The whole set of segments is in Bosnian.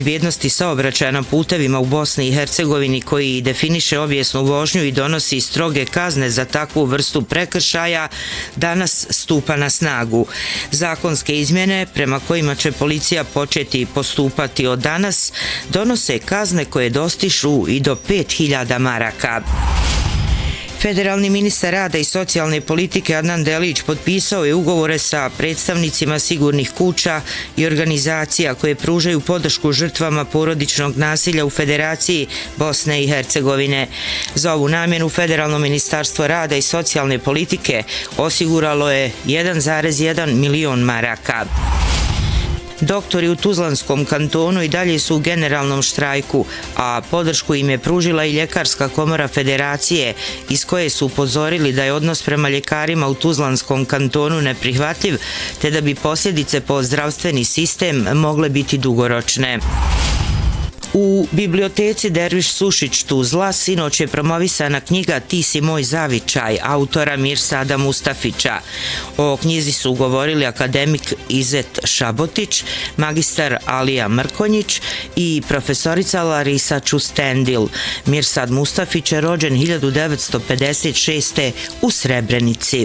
Vrijednosti saobraćaja na putevima u Bosni i Hercegovini koji definiše obijesnu vožnju i donosi stroge kazne za takvu vrstu prekršaja danas stupa na snagu. Zakonske izmjene prema kojima će policija početi postupati od danas donose kazne koje dostižu i do 5.000 maraka. Federalni ministar rada i socijalne politike Adnan Delić potpisao je ugovore sa predstavnicima sigurnih kuća i organizacija koje pružaju podršku žrtvama porodičnog nasilja u Federaciji Bosne i Hercegovine. Za ovu namjenu Federalno ministarstvo rada i socijalne politike osiguralo je 1,1 milion maraka. Doktori u Tuzlanskom kantonu i dalje su u generalnom štrajku, a podršku im je pružila i Ljekarska komora Federacije, iz koje su upozorili da je odnos prema ljekarima u Tuzlanskom kantonu neprihvatljiv, te da bi posljedice po zdravstveni sistem mogle biti dugoročne. U biblioteci Derviš Sušić Tuzla sinoć je promovisana knjiga Ti si moj zavičaj autora Mirsada Mustafića. O knjizi su govorili akademik Izet Šabotić, magistar Alija Mrkonjić i profesorica Larisa Čustendil. Mirsad Mustafić je rođen 1956. u Srebrenici.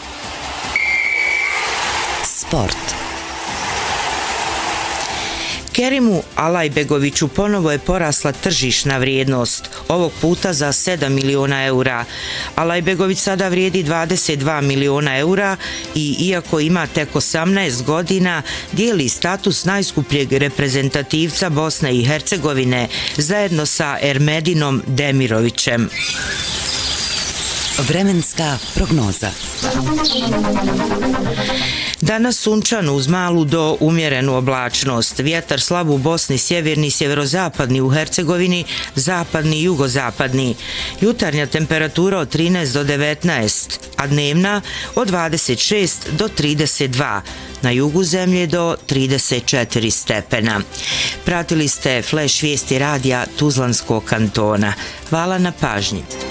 Sport. Kerimu Alajbegoviću ponovo je porasla tržišna vrijednost, ovog puta za 7 miliona eura. Alajbegović sada vrijedi 22 miliona eura i iako ima tek 18 godina, dijeli status najskupljeg reprezentativca Bosne i Hercegovine zajedno sa Ermedinom Demirovićem. Vremenska prognoza. Danas sunčano uz malu do umjerenu oblačnost. Vjetar slab u Bosni, sjeverni, sjeverozapadni u Hercegovini, zapadni i jugozapadni. Jutarnja temperatura od 13 do 19, a dnevna od 26 do 32. Na jugu zemlje do 34 stepena. Pratili ste Flash vijesti radija Tuzlanskog kantona. Hvala na pažnji.